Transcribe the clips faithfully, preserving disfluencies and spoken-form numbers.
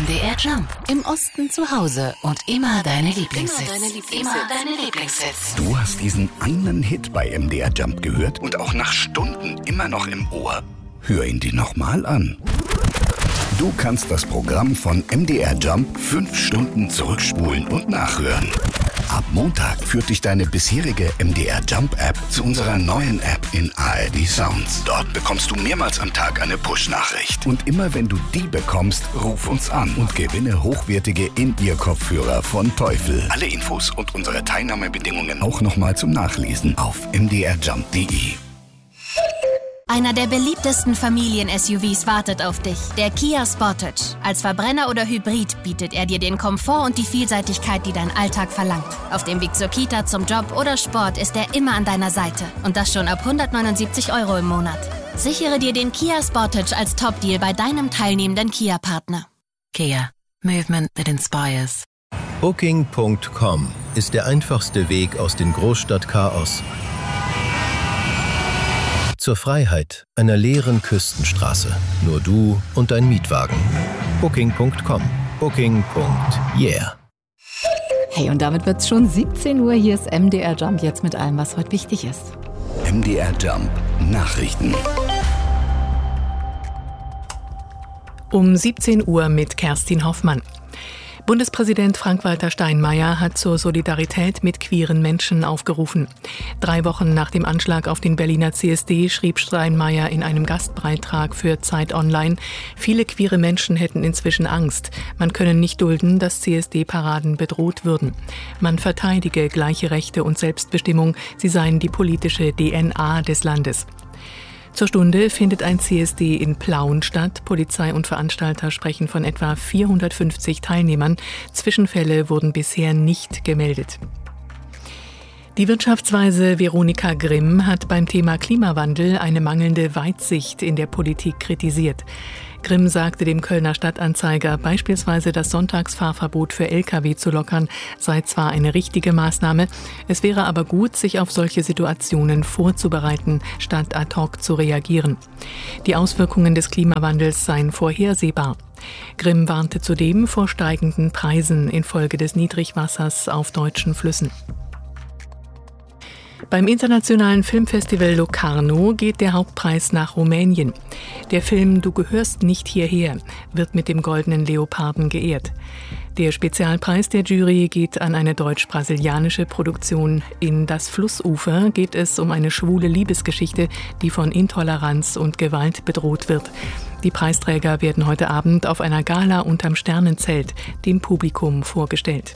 M D R Jump. Im Osten zu Hause und immer deine Lieblingshits. Immer deine Lieblingshits. Immer deine Lieblingshits. Du hast diesen einen Hit bei M D R Jump gehört und auch nach Stunden immer noch im Ohr. Hör ihn dir nochmal an. Du kannst das Programm von M D R Jump fünf Stunden zurückspulen und nachhören. Ab Montag führt dich deine bisherige M D R Jump App zu unserer neuen App in A R D Sounds. Dort bekommst du mehrmals am Tag eine Push-Nachricht. Und immer wenn du die bekommst, ruf uns an und gewinne hochwertige In-Ear-Kopfhörer von Teufel. Alle Infos und unsere Teilnahmebedingungen auch nochmal zum Nachlesen auf m d r jump punkt d e. Einer der beliebtesten Familien-S U Vs wartet auf dich, der Kia Sportage. Als Verbrenner oder Hybrid bietet er dir den Komfort und die Vielseitigkeit, die dein Alltag verlangt. Auf dem Weg zur Kita, zum Job oder Sport ist er immer an deiner Seite. Und das schon ab hundertneunundsiebzig Euro im Monat. Sichere dir den Kia Sportage als Top-Deal bei deinem teilnehmenden Kia-Partner. Kia. Movement that inspires. Booking Punkt com ist der einfachste Weg aus dem Großstadtchaos zur Freiheit einer leeren Küstenstraße. Nur du und dein Mietwagen. Booking Punkt com. Booking. Yeah. Hey, und damit wird's schon siebzehn Uhr. Hier ist M D R Jump jetzt mit allem, was heute wichtig ist. M D R Jump Nachrichten. Um siebzehn Uhr mit Kerstin Hoffmann. Bundespräsident Frank-Walter Steinmeier hat zur Solidarität mit queeren Menschen aufgerufen. Drei Wochen nach dem Anschlag auf den Berliner C S D schrieb Steinmeier in einem Gastbeitrag für Zeit Online, viele queere Menschen hätten inzwischen Angst. Man könne nicht dulden, dass C S D-Paraden bedroht würden. Man verteidige gleiche Rechte und Selbstbestimmung, sie seien die politische D N A des Landes. Zur Stunde findet ein C S D in Plauen statt. Polizei und Veranstalter sprechen von etwa vierhundertfünfzig Teilnehmern. Zwischenfälle wurden bisher nicht gemeldet. Die Wirtschaftsweise Veronika Grimm hat beim Thema Klimawandel eine mangelnde Weitsicht in der Politik kritisiert. Grimm sagte dem Kölner Stadtanzeiger, beispielsweise das Sonntagsfahrverbot für L K W zu lockern, sei zwar eine richtige Maßnahme, es wäre aber gut, sich auf solche Situationen vorzubereiten, statt ad hoc zu reagieren. Die Auswirkungen des Klimawandels seien vorhersehbar. Grimm warnte zudem vor steigenden Preisen infolge des Niedrigwassers auf deutschen Flüssen. Beim internationalen Filmfestival Locarno geht der Hauptpreis nach Rumänien. Der Film Du gehörst nicht hierher wird mit dem Goldenen Leoparden geehrt. Der Spezialpreis der Jury geht an eine deutsch-brasilianische Produktion. In Das Flussufer geht es um eine schwule Liebesgeschichte, die von Intoleranz und Gewalt bedroht wird. Die Preisträger werden heute Abend auf einer Gala unterm Sternenzelt dem Publikum vorgestellt.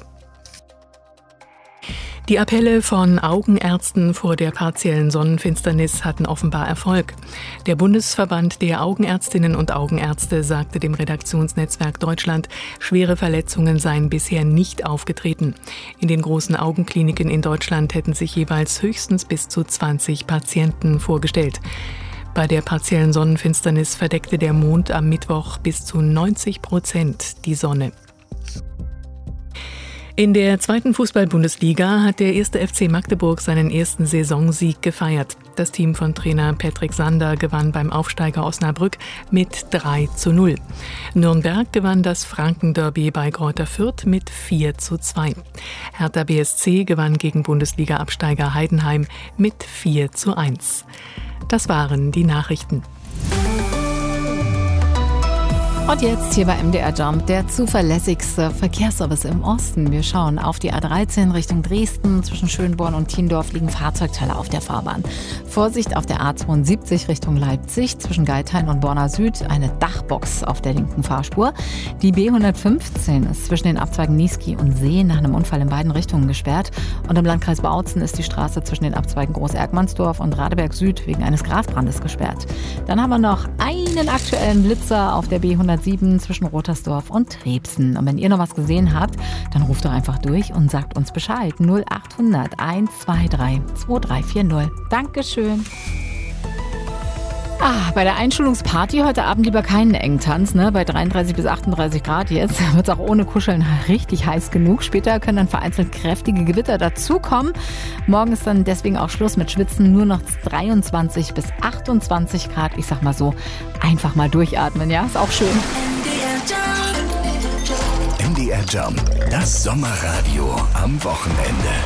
Die Appelle von Augenärzten vor der partiellen Sonnenfinsternis hatten offenbar Erfolg. Der Bundesverband der Augenärztinnen und Augenärzte sagte dem Redaktionsnetzwerk Deutschland, schwere Verletzungen seien bisher nicht aufgetreten. In den großen Augenkliniken in Deutschland hätten sich jeweils höchstens bis zu zwanzig Patienten vorgestellt. Bei der partiellen Sonnenfinsternis verdeckte der Mond am Mittwoch bis zu neunzig Prozent die Sonne. In der zweiten Fußball-Bundesliga hat der erste F C Magdeburg seinen ersten Saisonsieg gefeiert. Das Team von Trainer Patrick Sander gewann beim Aufsteiger Osnabrück mit drei zu null. Nürnberg gewann das Franken-Derby bei Greuther Fürth mit vier zu zwei. Hertha B S C gewann gegen Bundesliga-Absteiger Heidenheim mit vier zu eins. Das waren die Nachrichten. Und jetzt hier bei M D R Jump, der zuverlässigste Verkehrsservice im Osten. Wir schauen auf die A dreizehn Richtung Dresden. Zwischen Schönborn und Tiendorf liegen Fahrzeugteile auf der Fahrbahn. Vorsicht auf der A zweiundsiebzig Richtung Leipzig. Zwischen Geithain und Borna Süd eine Dachbox auf der linken Fahrspur. Die B hundertfünfzehn ist zwischen den Abzweigen Niesky und See nach einem Unfall in beiden Richtungen gesperrt. Und im Landkreis Bautzen ist die Straße zwischen den Abzweigen Groß-Erkmannsdorf und Radeberg Süd wegen eines Grasbrandes gesperrt. Dann haben wir noch einen aktuellen Blitzer auf der B hundertsieben zwischen Rotersdorf und Trebsen. Und wenn ihr noch was gesehen habt, dann ruft doch einfach durch und sagt uns Bescheid. null achthundert eins zwei drei zwei drei vier null. Dankeschön. Ah, bei der Einschulungsparty heute Abend lieber keinen engen Tanz, ne? Bei dreiunddreißig bis achtunddreißig Grad jetzt wird es auch ohne Kuscheln richtig heiß genug. Später können dann vereinzelt kräftige Gewitter dazukommen. Morgen ist dann deswegen auch Schluss mit Schwitzen, nur noch dreiundzwanzig bis achtundzwanzig Grad. Ich sag mal so, einfach mal durchatmen, ja? Ist auch schön. M D R Jump, das Sommerradio am Wochenende.